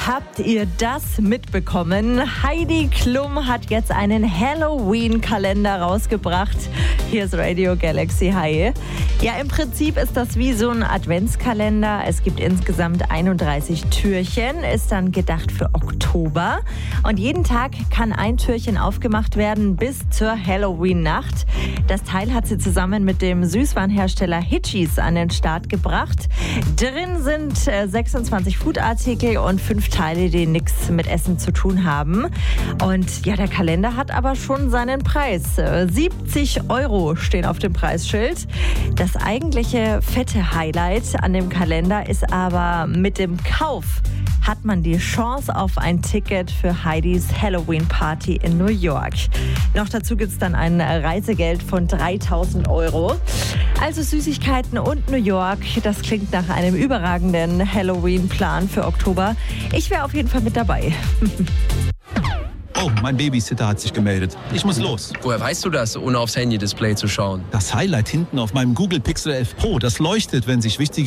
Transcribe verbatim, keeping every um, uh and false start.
Habt ihr das mitbekommen? Heidi Klum hat jetzt einen Halloween-Kalender rausgebracht. Hier ist Radio Galaxy. Hi. Ja, im Prinzip ist das wie so ein Adventskalender. Es gibt insgesamt einunddreißig Türchen, ist dann gedacht für Oktober. Und jeden Tag kann ein Türchen aufgemacht werden bis zur Halloween-Nacht. Das Teil hat sie zusammen mit dem Süßwarenhersteller Hitchis an den Start gebracht. Drin sind äh, sechsundzwanzig Foodartikel und fünf Teile, die nichts mit Essen zu tun haben. Und ja, der Kalender hat aber schon seinen Preis. Äh, siebzig Euro stehen auf dem Preisschild. Das eigentliche fette Highlight an dem Kalender ist aber, mit dem Kauf hat man die Chance auf ein Ticket für Heidis Halloween-Party in New York. Noch dazu gibt es dann ein Reisegeld von dreitausend Euro. Also Süßigkeiten und New York, das klingt nach einem überragenden Halloween-Plan für Oktober. Ich wäre auf jeden Fall mit dabei. Oh, mein Babysitter hat sich gemeldet. Ich muss los. Woher weißt du das, ohne aufs Handy-Display zu schauen? Das Highlight hinten auf meinem Google Pixel elf Pro, das leuchtet, wenn sich wichtige